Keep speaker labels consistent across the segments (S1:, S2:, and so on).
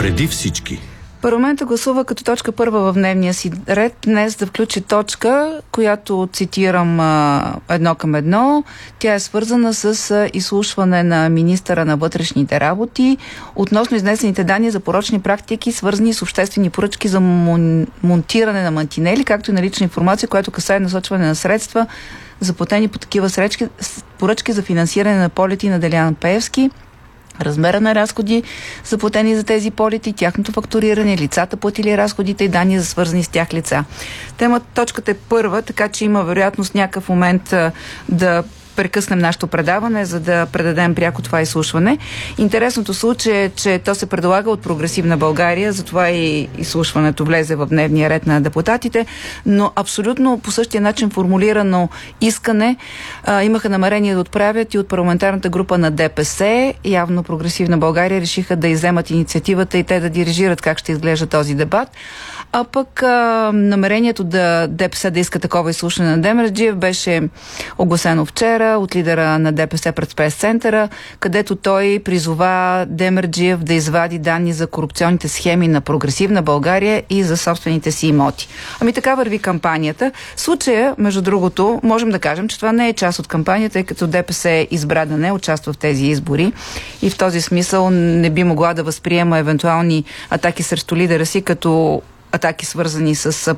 S1: Преди всички.
S2: Парламентът гласува като точка първа в дневния си ред днес да включи точка, която цитирам едно към едно. Тя е свързана с изслушване на министъра на вътрешните работи относно изнесените данни за порочни практики, свързани с обществени поръчки за монтиране на мантинели, както и налична информация, която касае насочване на средства, заплатени по такива поръчки за финансиране на полети на Делян Пеевски, размера на разходи, заплатени за тези полети, тяхното фактуриране, лицата платили разходите и данни за свързани с тях лица. Точката е първа, така че има вероятност някакъв момент да прекъснем нашето предаване, за да предадем пряко това изслушване. Интересното случай е, че то се предлага от Прогресивна България, затова и изслушването влезе в дневния ред на депутатите, но абсолютно по същия начин формулирано искане имаха намерение да отправят и от парламентарната група на ДПС. Явно Прогресивна България решиха да изземат инициативата и те да дирижират как ще изглежда този дебат. А пък намерението ДПС да иска такова изслушване на Демерджиев беше огласено вчера от лидера на ДПС пред прес-центъра, където той призова Демерджиев да извади данни за корупционните схеми на Прогресивна България и за собствените си имоти. Ами така върви кампанията. Случая, между другото, можем да кажем, че това не е част от кампанията, тъй като ДПС избра да не участва в тези избори и в този смисъл не би могла да възприема евентуални атаки срещу лидера си като атаки, свързани с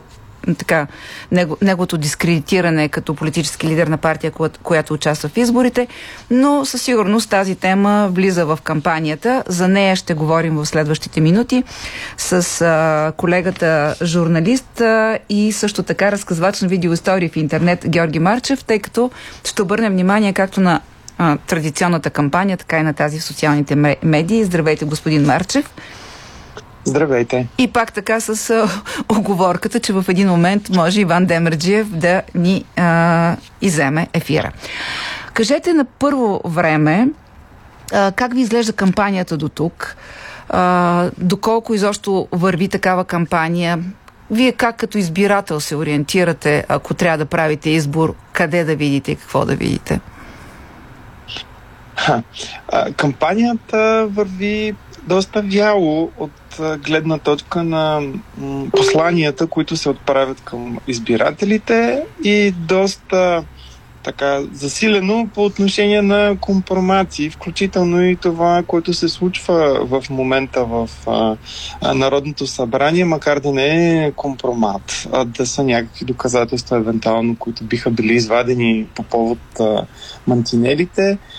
S2: неговото дискредитиране като политически лидер на партия, която участва в изборите, но със сигурност тази тема влиза в кампанията. За нея ще говорим в следващите минути с колегата журналист и също така разказвач на видеоистории в интернет Георги Марчев, тъй като ще обърнем внимание както на традиционната кампания, така и на тази в социалните медии. Здравейте, господин Марчев.
S3: Здравейте.
S2: И пак така с оговорката, че в един момент може Иван Демерджиев да ни иземе ефира. Кажете на първо време как ви изглежда кампанията до тук? Доколко изобщо върви такава кампания? Вие как като избирател се ориентирате, ако трябва да правите избор, къде да видите и какво да видите?
S3: Кампанията върви доста вяло от гледна точка на посланията, които се отправят към избирателите и доста така засилено по отношение на компромати, включително и това, което се случва в момента в Народното събрание, макар да не е компромат, а да са някакви доказателства евентуално, които биха били извадени по повод мантинелите.